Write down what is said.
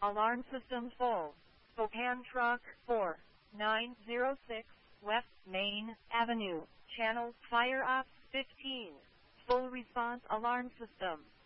Alarm system full. Spokane Truck 4906 West Main Avenue. Channel Fire Ops 15. Full response alarm system.